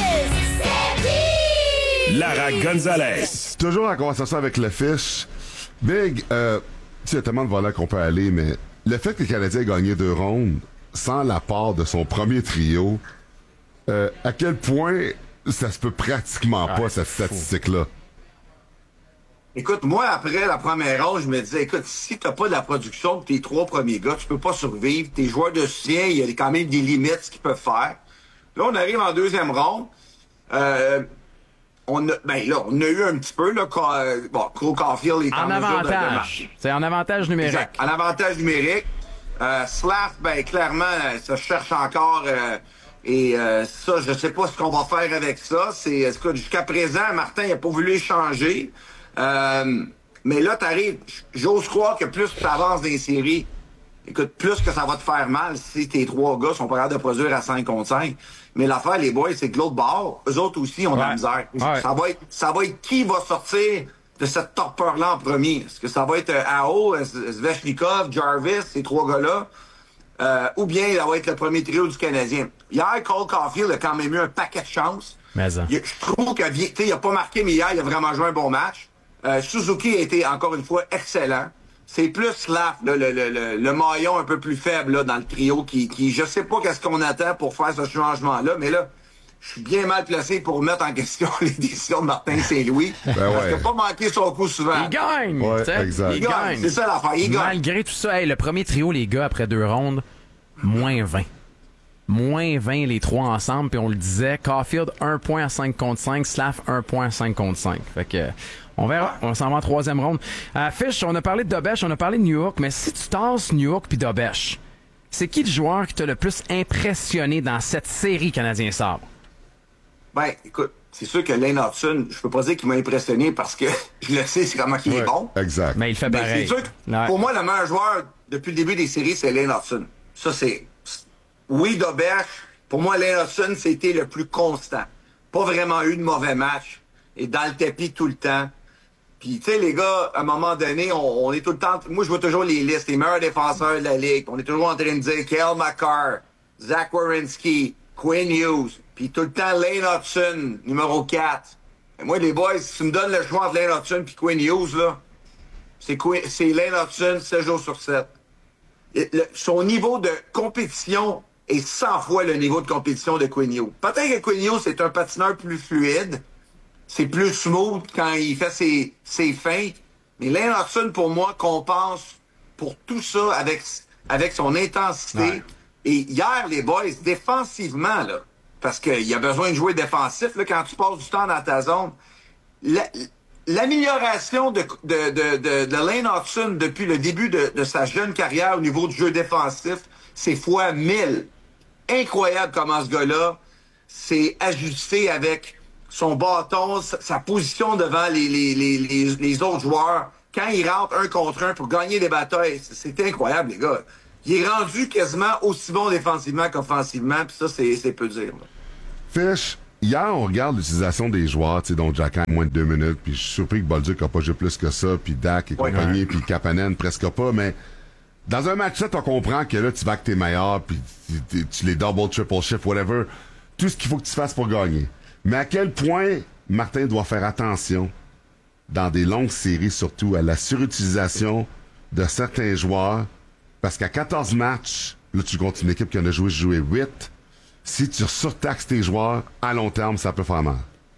Lara Gonzalez.
Toujours en conversation avec le Fish. Big, tu sais, il y a tellement de volets qu'on peut aller, mais le fait que le Canadien ait gagné 2 rondes sans l'apport de son premier trio, à quel point ça se peut pratiquement pas, cette statistique-là?
Écoute, moi, après la première ronde, je me disais, écoute, si t'as pas de la production de tes 3 premiers gars, tu peux pas survivre. Tes joueurs de soutien, il y a quand même des limites ce qu'ils peuvent faire. Là, on arrive en deuxième ronde. On a eu un petit peu, là, Cole Caulfield est
en avantage. C'est en avantage numérique.
Exact. En avantage numérique. Slav, clairement, ça cherche encore. Ça, je sais pas ce qu'on va faire avec ça. Écoute, jusqu'à présent, Martin n'a pas voulu échanger. Mais là, t'arrives, j'ose croire que plus tu avances dans les séries, écoute, plus que ça va te faire mal si tes 3 gars sont pas capables de produire à 5 contre 5. Mais l'affaire, les boys, c'est que l'autre bord, eux autres aussi ont de la misère.
Ouais.
Ça va être qui va sortir de cette torpeur-là en premier? Est-ce que ça va être Aho, Svechnikov, Jarvis, ces 3 gars-là? Ou bien ça va être le premier trio du Canadien. Hier, Cole Caulfield a quand même eu un paquet de chances. Je trouve qu'il n'a pas marqué, mais hier, il a vraiment joué un bon match. Suzuki a été, encore une fois, excellent. C'est plus là, le maillon un peu plus faible là, dans le trio qui je sais pas qu'est-ce qu'on attend pour faire ce changement-là, mais là, je suis bien mal placé pour mettre en question les décisions de Martin Saint-Louis. Parce qu'il n'a pas manqué son coup souvent.
Il gagne!
Ouais, exact.
Il gagne. C'est ça l'affaire, il gagne.
Malgré tout ça, le premier trio, les gars, après 2 rondes, moins 20. Moins 20 les 3 ensemble, puis on le disait, Caulfield 1 point à 5 contre 5, Slav 1 point à 5 contre 5. Fait que on verra, on s'en va en 3e ronde. Fish, on a parlé de Dobèche, on a parlé de New York, mais si tu tasses New York puis Dobèche, c'est qui le joueur qui t'a le plus impressionné dans cette série Canadien-Sabre?
Écoute, c'est sûr que Lane Hudson, je peux pas dire qu'il m'a impressionné parce que je le sais, c'est comment qu'il est bon.
Exact.
Mais il fait pareil.
C'est sûr que pour moi, le meilleur joueur depuis le début des séries, c'est Lane Hudson. Ça, c'est... Oui, Dobèche, pour moi, Lane Hudson, c'était le plus constant. Pas vraiment eu de mauvais match. Et dans le tapis tout le temps. Puis, tu sais, les gars, à un moment donné, on est tout le temps... Moi, je vois toujours les listes, les meilleurs défenseurs de la Ligue. On est toujours en train de dire Kyle McCarr, Zach Werenski, Quinn Hughes, puis tout le temps Lane Hudson, numéro 4. Et moi, les boys, si tu me donnes le choix entre Lane Hudson et Quinn Hughes, là, c'est Lane Hudson 7 jours sur 7. Son niveau de compétition est 100 fois le niveau de compétition de Quinn Hughes. Peut-être que Quinn Hughes, c'est un patineur plus fluide, c'est plus smooth quand il fait ses feintes, mais Lane Hudson, pour moi, compense pour tout ça avec avec son intensité.
Ouais.
Et hier, les boys, défensivement, là, parce qu'il y a besoin de jouer défensif, là, quand tu passes du temps dans ta zone, l'amélioration de Lane Hudson depuis le début de sa jeune carrière au niveau du jeu défensif, c'est fois 1000. Incroyable comment ce gars-là s'est ajusté avec son bâton, sa position devant les autres joueurs. Quand il rentre un contre un pour gagner des batailles, c'est incroyable, les gars. Il est rendu quasiment aussi bon défensivement qu'offensivement, puis ça, c'est peu dire. Là.
Fish, hier, on regarde l'utilisation des joueurs, tu sais, dont Jack a moins de 2 minutes, puis je suis surpris que Bolduc n'a pas joué plus que ça, puis Dak et compagnie, puis Kapanen presque pas, mais dans un match-là, tu comprends que là, tu vas avec tes meilleurs, puis tu les double, triple shift, whatever, tout ce qu'il faut que tu fasses pour gagner. Mais à quel point Martin doit faire attention, dans des longues séries surtout, à la surutilisation de certains joueurs, parce qu'à 14 matchs, là, tu comptes une équipe qui en a joué 8, si tu surtaxes tes joueurs, à long terme, ça peut faire mal.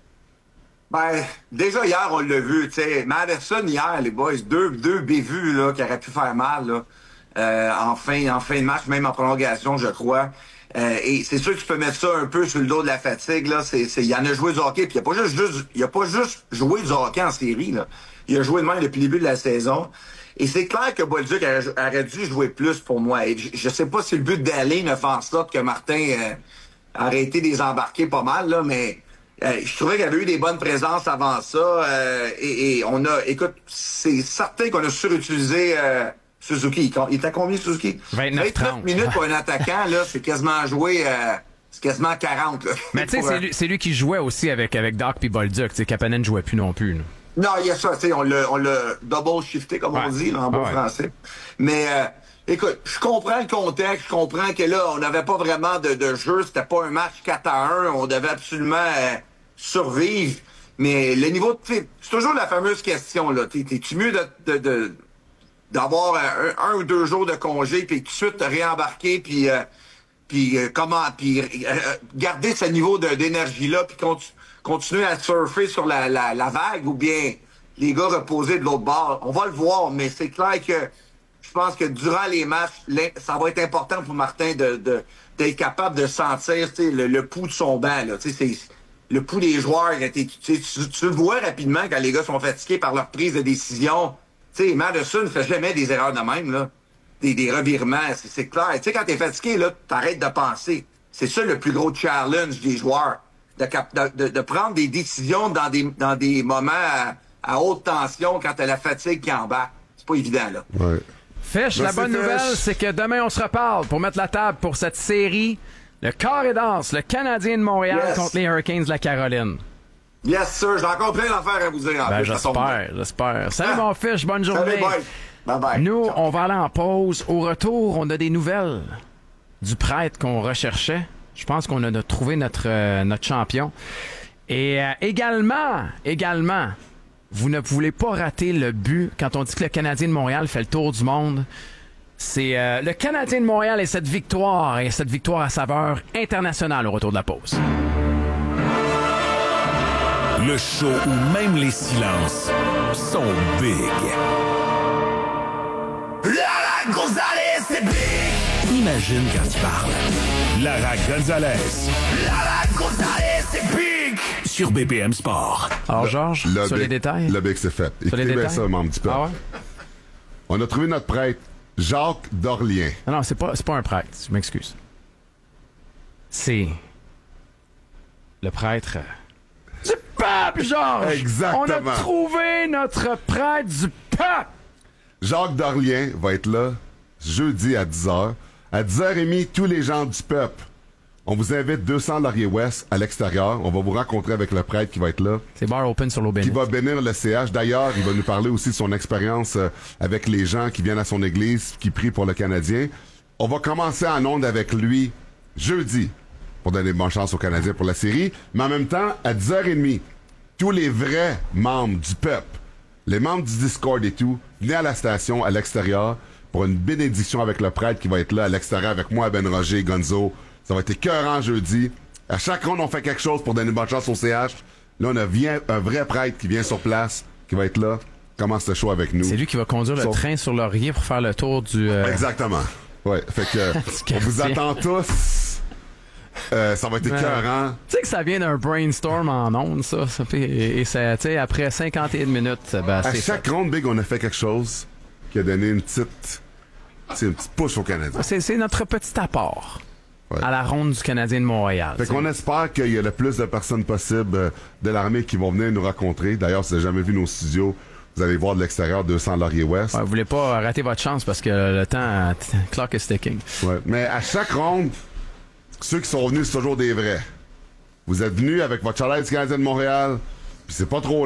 Ben, déjà hier, on l'a vu, tu sais, Madison hier, les boys, deux bévues, là, qui auraient pu faire mal, là, en fin de match, même en prolongation, je crois. Et c'est sûr que tu peux mettre ça un peu sur le dos de la fatigue, là. Il en a joué du hockey, puis il a pas juste joué du hockey en série, là. Il a joué de même depuis le début de la saison. Et c'est clair que Bolduc aurait dû jouer plus pour moi. Et je sais pas si le but d'aller ne fait en sorte que Martin a arrêté de les embarquer pas mal, là, mais je trouvais qu'il y avait eu des bonnes présences avant ça. Et on a, écoute, c'est certain qu'on a surutilisé Suzuki. Il était combien, Suzuki?
29
minutes pour un attaquant, là, c'est quasiment joué... c'est quasiment 40, là.
Mais tu sais, c'est lui qui jouait aussi avec Doc puis Bolduc. Tu sais, Kapanen jouait plus non plus, là.
Non, il y a ça, tu sais, on l'a double shifté, comme on dit, là, en bon français. Mais, écoute, je comprends le contexte, je comprends que là, on n'avait pas vraiment de jeu, c'était pas un match 4-1, on devait absolument survivre. Mais le niveau de... C'est toujours la fameuse question, là. T'es-tu mieux d'avoir un ou 2 jours de congé, puis tout de suite te réembarquer, puis garder ce niveau d'énergie-là, puis continuer à surfer sur la vague, ou bien les gars reposer de l'autre bord. On va le voir, mais c'est clair que je pense que durant les matchs, ça va être important pour Martin d'être capable de sentir le pouls de son banc. Là, le pouls des joueurs. Tu le vois rapidement quand les gars sont fatigués par leur prise de décision. Madison ne fait jamais des erreurs de même. Là. Des revirements, c'est clair. Tu sais, quand t'es fatigué, là, t'arrêtes de penser. C'est ça le plus gros challenge des joueurs. De prendre des décisions dans des moments à haute tension quand t'as la fatigue qui embarque. C'est pas évident, là.
Ouais.
Fish, la bonne nouvelle, c'est que demain, on se reparle pour mettre la table pour cette série. Le Carré d'As, le Canadien de Montréal contre les Hurricanes de la Caroline.
Yes, sir. J'ai encore plein d'affaires à vous dire.
J'espère. Salut, mon Fish. Bonne journée.
Salut, bye. Bye-bye.
Nous, on va aller en pause. Au retour, on a des nouvelles du prêtre qu'on recherchait. Je pense qu'on a trouvé notre champion. Et également, vous ne voulez pas rater le but quand on dit que le Canadien de Montréal fait le tour du monde. C'est le Canadien de Montréal et cette victoire à saveur internationale au retour de la pause.
Le show où même les silences sont big. Lara Gonzalez, c'est big! Imagine quand il parle. Lara Gonzalez. Lara Gonzalez, c'est big! Sur BPM Sport.
Alors, Georges, sur les détails?
Le big, c'est fait. Écoutez bien ça, membre du peuple.
Ah ouais?
On a trouvé notre prêtre, Jacques d'Orléans.
Non, c'est pas un prêtre. Je m'excuse. C'est le prêtre du peuple, Georges!
Exactement.
On a trouvé notre prêtre du peuple!
Jacques d'Orléans va être là jeudi à 10h. À 10h30, tous les gens du peuple. On vous invite 200 Laurier-Ouest à l'extérieur. On va vous rencontrer avec le prêtre qui va être là.
C'est bar open sur l'eau bénite.
Qui va bénir le CH. D'ailleurs, il va nous parler aussi de son expérience avec les gens qui viennent à son église, qui prient pour le Canadien. On va commencer en onde avec lui jeudi pour donner bonne chance aux Canadiens pour la série. Mais en même temps, à 10h30, tous les vrais membres du peuple, les membres du Discord et tout, venez à la station, à l'extérieur, pour une bénédiction avec le prêtre qui va être là à l'extérieur avec moi, Ben Roger, Gonzo. Ça va être écœurant jeudi. À chaque ronde, on fait quelque chose pour donner bonne chance au CH. Là, on a un vrai prêtre qui vient sur place, qui va être là. Commence ce show avec nous.
C'est lui qui va conduire le train sur Laurier pour faire le tour du...
Exactement. Ouais, fait que on vous attend tous. Ça va être écœurant.
Tu sais que ça vient d'un brainstorm en ondes, ça. Et ça, tu sais, après 51 minutes, ben,
À
c'est
chaque ronde, Big, on a fait quelque chose qui a donné une petite push au Canadien.
C'est notre petit apport
Ouais.
à la ronde du Canadien de Montréal.
Fait qu'on espère qu'il y a le plus de personnes possible de l'armée qui vont venir nous rencontrer. D'ailleurs, si vous n'avez jamais vu nos studios, vous allez voir de l'extérieur 200 Laurier Ouest.
Ouais, vous voulez pas rater votre chance parce que le temps, clock is ticking.
Ouais. Mais à chaque ronde, ceux qui sont venus, c'est toujours des vrais. Vous êtes venus avec votre chandail du Canadien de Montréal, puis c'est pas trop